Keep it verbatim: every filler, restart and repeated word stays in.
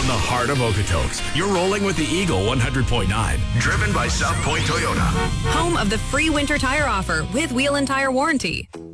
the heart of Okotoks, you're rolling with the Eagle one hundred point nine. Driven by South Point Toyota. Home of the free winter tire offer with wheel and tire warranty.